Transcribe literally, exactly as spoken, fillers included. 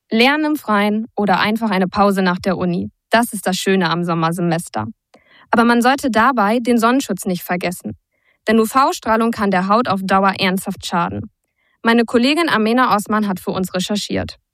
Lernen im Freien oder einfach eine Pause nach der Uni. Das ist das Schöne am Sommersemester. Aber man sollte dabei den Sonnenschutz nicht vergessen. Denn U V-Strahlung kann der Haut auf Dauer ernsthaft schaden. Meine Kollegin Amena Osman hat für uns recherchiert.